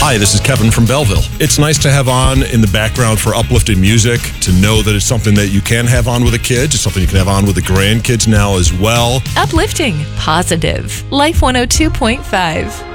Hi, this is Kevin from Belleville. It's nice to have on in the background for uplifting music, to know that it's something that you can have on with the kids. It's something you can have on with the grandkids now as well. Uplifting, positive. Life 102.5.